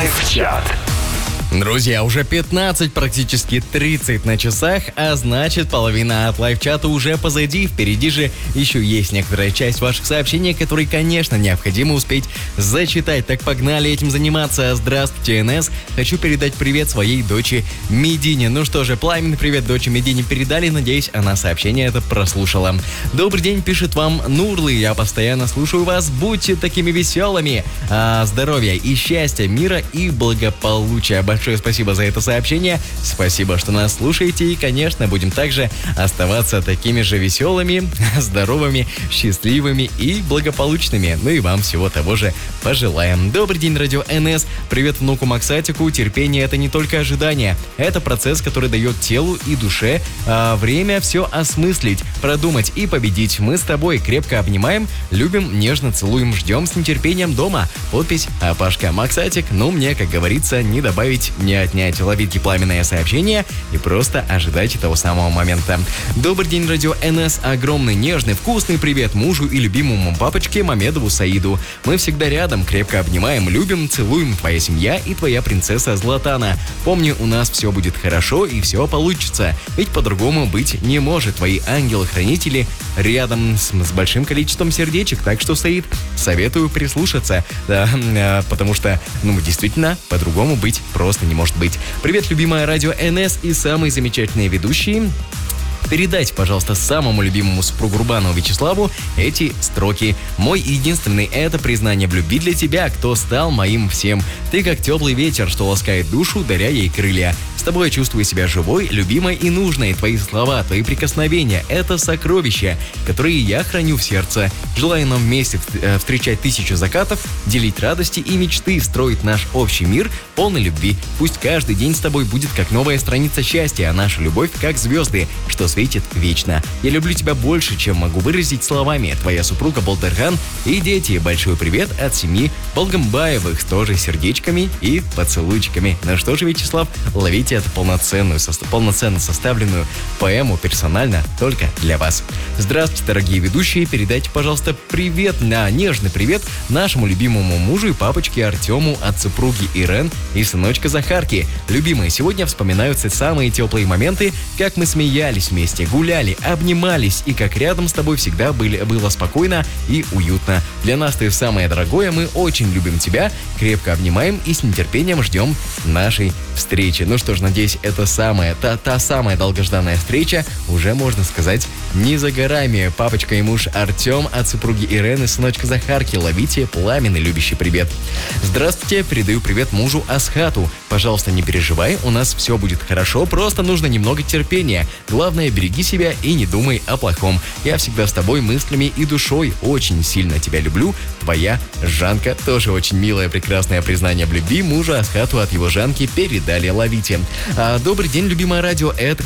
Лайв-чат. Друзья, уже 15, практически 30 на часах, а значит, половина от лайв-чата уже позади. Впереди же еще есть некоторая часть ваших сообщений, которые, конечно, необходимо успеть зачитать. Так погнали этим заниматься. Здравствуйте, НС. Хочу передать привет своей дочери Медине. Ну что же, пламенный привет дочери Медине передали. Надеюсь, она сообщение это прослушала. Добрый день, пишет вам Нурлы. Я постоянно слушаю вас. Будьте такими веселыми. Здоровья и счастья, мира и благополучия. Большое спасибо за это сообщение. Спасибо, что нас слушаете. И, конечно, будем также оставаться такими же веселыми, здоровыми, счастливыми и благополучными. Ну и вам всего того же пожелаем. Добрый день, радио НС. Привет внуку Максатику. Терпение — это не только ожидание. Это процесс, который дает телу и душе время все осмыслить, продумать и победить. Мы с тобой крепко обнимаем, любим, нежно целуем, ждем с нетерпением дома. Подпись Пашка Максатик. Ну, мне, как говорится, не добавить, не отнять. Ловите пламенное сообщение и просто ожидайте того самого момента. Добрый день, радио НС. Огромный, нежный, вкусный привет мужу и любимому папочке Мамедову Саиду. Мы всегда рядом, крепко обнимаем, любим, целуем. Твоя семья и твоя принцесса Златана. Помни, у нас все будет хорошо и все получится. Ведь по-другому быть не может. Твои ангелы-хранители рядом с большим количеством сердечек. Так что, Саид, советую прислушаться. Да, потому что, действительно, по-другому быть просто не может быть. Привет, любимое радио НС и самые замечательные ведущие. Передайте, пожалуйста, самому любимому супругу Рубанову Вячеславу эти строки. Мой единственный — это признание в любви для тебя, кто стал моим всем. Ты как теплый ветер, что ласкает душу, даря ей крылья. С тобой я чувствую себя живой, любимой и нужной. Твои слова, твои прикосновения — это сокровища, которые я храню в сердце. Желаю нам вместе встречать 1000 закатов, делить радости и мечты, строить наш общий мир полный любви. Пусть каждый день с тобой будет как новая страница счастья, а наша любовь как звезды, что светит вечно. Я люблю тебя больше, чем могу выразить словами. Твоя супруга Болдырхан и дети. Большой привет от семьи Болгамбаевых, тоже сердечками и поцелуйчиками. Ну что же, Вячеслав, ловите эту полноценно составленную поэму персонально только для вас. Здравствуйте, дорогие ведущие. Передайте, пожалуйста, нежный привет нашему любимому мужу и папочке Артему от супруги Ирен и сыночка Захарки. Любимые, сегодня вспоминаются самые теплые моменты, как мы смеялись вместе, гуляли, обнимались, и как рядом с тобой всегда было спокойно и уютно. Для нас ты самое дорогое, мы очень любим тебя, крепко обнимаем и с нетерпением ждем нашей встречи. Ну что ж, надеюсь, это та самая долгожданная встреча уже, можно сказать, не за горами. Папочка и муж Артем от супруги Ирены, сыночка Захарки. Ловите пламенный любящий привет. Здравствуйте, передаю привет мужу Асхату. Пожалуйста, не переживай, у нас все будет хорошо, просто нужно немного терпения. Главное, береги себя и не думай о плохом. Я всегда с тобой мыслями и душой. Очень сильно тебя люблю. Твоя Жанка. Тоже очень милое, прекрасное признание в любви мужа Асхату от его Жанки передали. Ловите. Добрый день, любимое радио. Это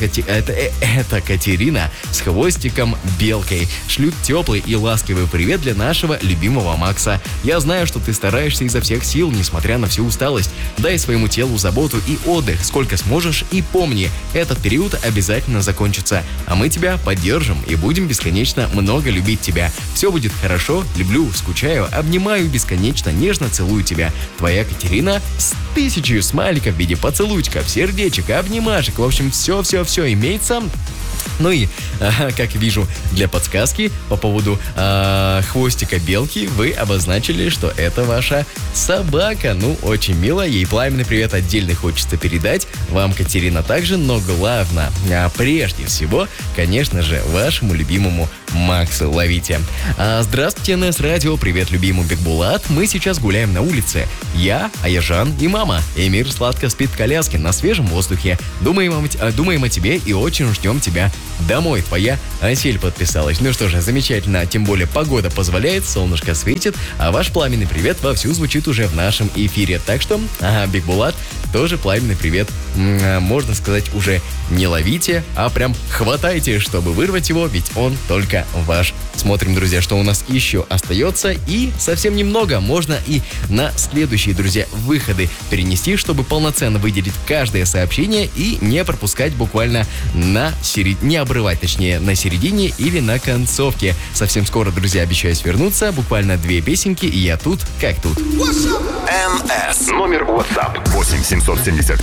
Катерина с хвостиком белкой. Шлют теплый и ласковый привет для нашего любимого Макса. Я знаю, что ты стараешься изо всех сил, несмотря на всю усталость. Дай своему телу заботу и отдых, сколько сможешь, и помни, этот период обязательно закончится. А мы тебя поддержим и будем бесконечно много любить тебя. Все будет хорошо, люблю, скучаю, обнимаю бесконечно, нежно целую тебя. Твоя Катерина с 1000 смайликов в виде поцелуйчиков, сердечек, обнимашек. В общем, все имеется. Ну и, как вижу, для подсказки по поводу хвостика белки вы обозначили, что это ваша собака. Ну, очень мило. Ей пламенный привет отдельно хочется передать. Вам, Катерина, также. Но главное, прежде всего, конечно же, вашему любимому Максу. Ловите. Здравствуйте, НС Радио. Привет, любимый Бекбулат. Мы сейчас гуляем на улице. Я, Аяжан и мама. Эмир сладко спит в коляске на свежем воздухе. Думаем о тебе и очень ждем тебя домой. Твоя Асель подписалась. Ну что же, замечательно. Тем более погода позволяет, солнышко светит, а ваш пламенный привет вовсю звучит уже в нашем эфире. Так что, Бекбулат, тоже пламенный привет, можно сказать, уже не ловите, а прям хватайте, чтобы вырвать его, ведь он только ваш. Смотрим, друзья, что у нас еще остается, и совсем немного можно и на следующие, друзья, выходы перенести, чтобы полноценно выделить каждое сообщение и не пропускать буквально не обрывать, точнее, на середине или на концовке. Совсем скоро, друзья, обещаюсь вернуться, буквально 2 песенки, и я тут, как тут. МС. Номер WhatsApp 8 770